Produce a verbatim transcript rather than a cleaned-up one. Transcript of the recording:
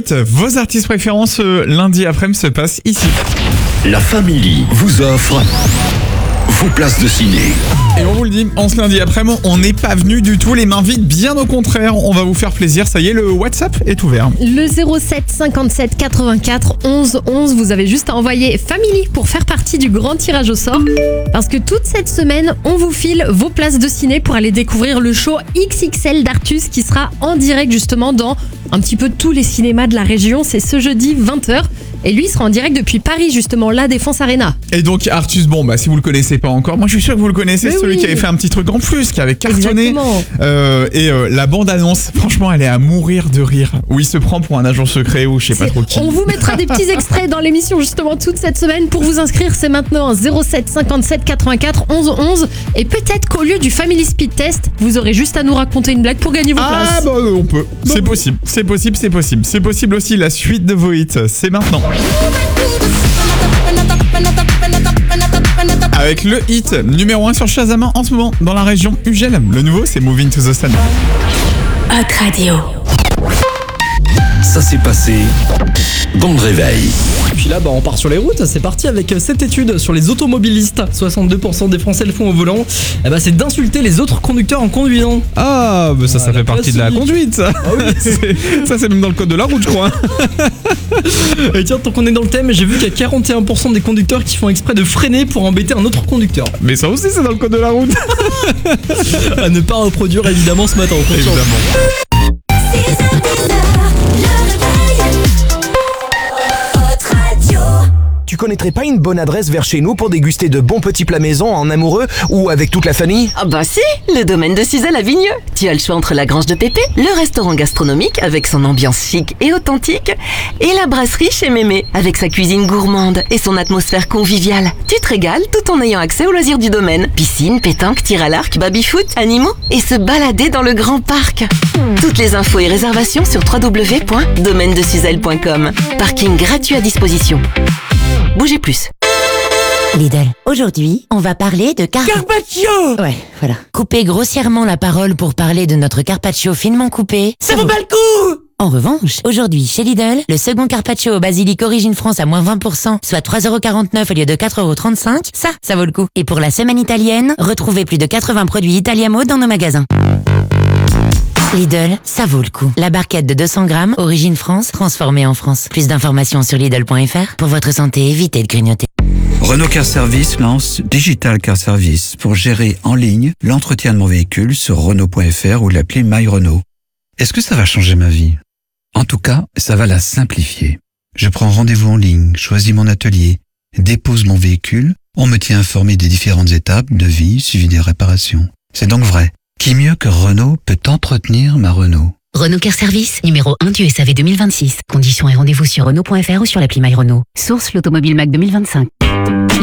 Hit, vos artistes préférents ce lundi après-midi se passent ici. La Family vous offre vos places de ciné. Et on vous le dit, en ce lundi après-midi, on n'est pas venu du tout les mains vides, bien au contraire, on va vous faire plaisir. Ça y est, le WhatsApp est ouvert. Le zéro sept cinquante-sept quatre-vingt-quatre onze onze, vous avez juste à envoyer Family pour faire partie du grand tirage au sort. Parce que toute cette semaine, on vous file vos places de ciné pour aller découvrir le show X X L d'Artus qui sera en direct justement dans un petit peu tous les cinémas de la région. C'est ce jeudi vingt heures. Et lui, il sera en direct depuis Paris, justement, la Défense Arena. Et donc, Artus, bon, bah, si vous le connaissez pas encore, moi je suis sûr que vous le connaissez, Mais celui oui. qui avait fait un petit truc en plus, qui avait cartonné. Exactement. Euh, et euh, la bande-annonce, franchement, elle est à mourir de rire. Où il se prend pour un agent secret ou je sais pas C'est- trop qui. On vous mettra des petits extraits dans l'émission justement toute cette semaine. Pour vous inscrire, c'est maintenant zéro sept cinquante-sept quatre-vingt-quatre onze onze. Et peut-être qu'au lieu du Family Speed Test, vous aurez juste à nous raconter une blague pour gagner vos Ah places. bah euh, on peut, c'est possible, c'est possible, c'est possible. C'est possible aussi la suite de vos hits, c'est maintenant. Avec le hit numéro un sur Shazam en ce moment dans la région U G L. Le nouveau c'est Moving to the Sun. Hot Radio. Ça s'est passé dans le réveil. Puis là, bah, on part sur les routes. C'est parti avec cette étude sur les automobilistes. soixante-deux pour cent des Français le font au volant. Eh bah, c'est d'insulter les autres conducteurs en conduisant. Ah bah ça, ça Voilà, fait partie de la classique. conduite ça. Ah oui. C'est- ça c'est même dans le code de la route je crois. Et tiens, tant qu'on est dans le thème, j'ai vu qu'il y a quarante et un pour cent des conducteurs qui font exprès de freiner pour embêter un autre conducteur. Mais ça aussi c'est dans le code de la route. À ne pas reproduire évidemment ce matin. Conscience. Évidemment. six heures dix, le réveil. Hot Radio. Tu connaîtrais pas une bonne adresse vers chez nous pour déguster de bons petits plats maison en amoureux ou avec toute la famille? Ah bah si, le domaine de Suzelle à Vigneux. Tu as le choix entre la Grange de Pépé, le restaurant gastronomique avec son ambiance chic et authentique, et la brasserie chez Mémé avec sa cuisine gourmande et son atmosphère conviviale. Tu te régales tout en ayant accès aux loisirs du domaine. Piscine, pétanque, tir à l'arc, baby-foot, animaux et se balader dans le grand parc. Toutes les infos et réservations sur w w w point domaine de suzelle point com. Parking gratuit à disposition. Bougez plus. Lidl. Aujourd'hui, on va parler de car... Carpaccio. Ouais, voilà. Coupez grossièrement la parole pour parler de notre carpaccio finement coupé. Ça vaut pas le coup. En revanche, aujourd'hui, chez Lidl, le second carpaccio au basilic Origine France à moins vingt pour cent, soit trois euros quarante-neuf au lieu de quatre euros trente-cinq, ça, ça vaut le coup. Et pour la semaine italienne, retrouvez plus de quatre-vingts produits Italiamo dans nos magasins. Lidl, ça vaut le coup. La barquette de deux cents grammes, Origine France, transformée en France. Plus d'informations sur Lidl point F R. Pour votre santé, évitez de grignoter. Renault Car Service lance Digital Car Service pour gérer en ligne l'entretien de mon véhicule sur Renault point F R ou l'appli My Renault. Est-ce que ça va changer ma vie? En tout cas, ça va la simplifier. Je prends rendez-vous en ligne, choisis mon atelier, dépose mon véhicule, on me tient informé des différentes étapes, devis, suivi des réparations. C'est donc vrai. Qui mieux que Renault peut entretenir ma Renault? Renault Car Service, numéro un du S A V deux mille vingt-six. Conditions et rendez-vous sur Renault point F R ou sur l'appli My Renault. Source l'Automobile Mac deux mille vingt-cinq.